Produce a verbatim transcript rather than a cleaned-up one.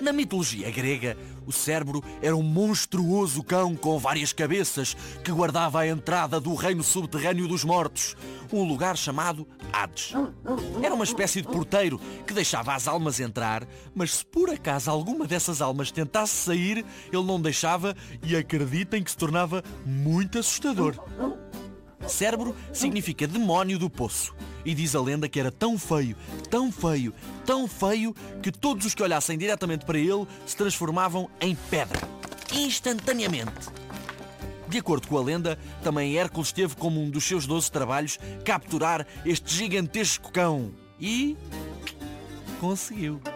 Na mitologia grega, o Cérbero era um monstruoso cão com várias cabeças que guardava a entrada do reino subterrâneo dos mortos, um lugar chamado Hades. Era uma espécie de porteiro que deixava as almas entrar, mas se por acaso alguma dessas almas tentasse sair, ele não deixava e acreditem que se tornava muito assustador. Cérebro significa demónio do poço e diz a lenda que era tão feio, tão feio, tão feio que todos os que olhassem diretamente para ele se transformavam em pedra, instantaneamente. De acordo com a lenda, também Hércules teve como um dos seus doze trabalhos capturar este gigantesco cão e conseguiu.